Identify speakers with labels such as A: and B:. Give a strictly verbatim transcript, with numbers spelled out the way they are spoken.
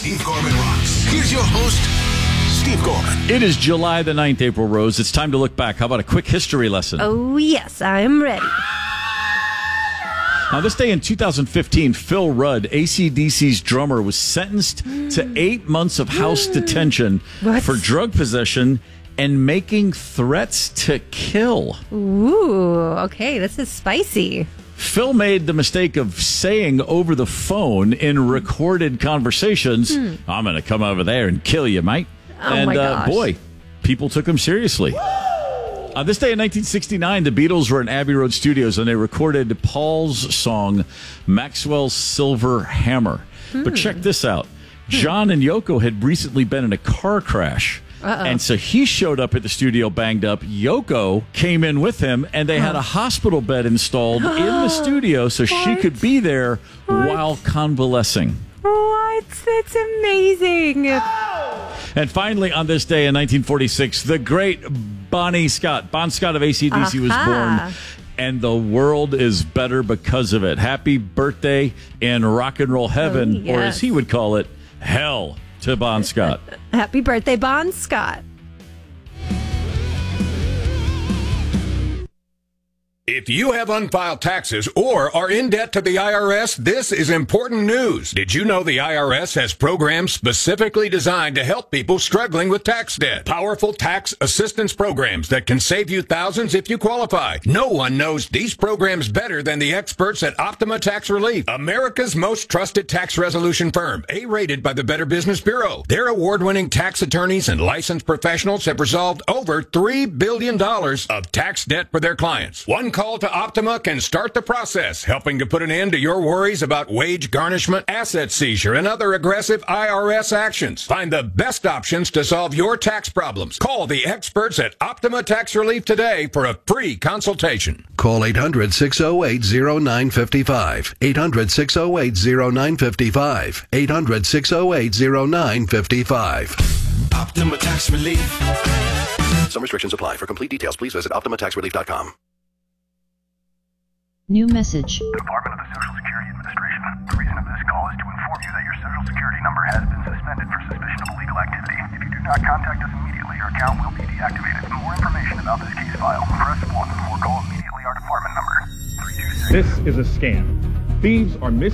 A: Steve Gorman Rocks. Here's your host, Steve Gorman.
B: It is July the ninth, April Rose. It's time to look back. How about a quick history lesson?
C: Oh, yes, I'm ready.
B: Now, this day in two thousand fifteen, Phil Rudd, A C D C's drummer, was sentenced to eight months of house detention
C: What?
B: for drug possession and making threats to kill.
C: Ooh, okay, this is spicy.
B: Phil made the mistake of saying over the phone in recorded conversations,
C: Hmm.
B: I'm going to come over there and kill you, mate.
C: Oh,
B: and
C: my
B: uh,
C: gosh.
B: boy, people took him seriously. On this day in nineteen sixty-nine, the Beatles were in Abbey Road Studios and they recorded Paul's song, Maxwell's Silver Hammer.
C: Hmm.
B: But check this out. John and Yoko had recently been in a car crash.
C: Uh-oh.
B: And so he showed up at the studio banged up. Yoko came in with him, and they had a hospital bed installed in the studio so she
C: What?
B: could be there
C: What?
B: while convalescing.
C: What? That's amazing.
B: And finally, on this day in nineteen forty-six, the great Bonnie Scott, Bon Scott of A C D C, was
C: Aha.
B: born. And the world is better because of it. Happy birthday in rock and roll heaven,
C: Oh,
B: or as
C: yes.
B: he would call it, hell to Bon Scott.
C: Happy birthday, Bon Scott.
A: If you have unfiled taxes or are in debt to the I R S, this is important news. Did you know the I R S has programs specifically designed to help people struggling with tax debt? Powerful tax assistance programs that can save you thousands if you qualify. No one knows these programs better than the experts at Optima Tax Relief, America's most trusted tax resolution firm, A-rated by the Better Business Bureau. Their award-winning tax attorneys and licensed professionals have resolved over three billion dollars of tax debt for their clients. One call to Optima can start the process, helping to put an end to your worries about wage garnishment, asset seizure, and other aggressive I R S actions. Find the best options to solve your tax problems. Call the experts at Optima Tax Relief today for a free consultation.
D: Call eight hundred, six oh eight, oh nine five five. eight hundred, six oh eight, oh nine five five. eight hundred, six oh eight, oh nine five five.
A: Optima Tax Relief.
D: Some restrictions apply. For complete details, please visit optima tax relief dot com.
E: New message.
F: Department of the Social Security Administration. The reason of this call is to inform you that your Social Security number has been suspended for suspicion of illegal activity. If you do not contact us immediately, your account will be deactivated. For more information about this case file, press one or call immediately our department number. three two six
G: This is a scam. Thieves are mis-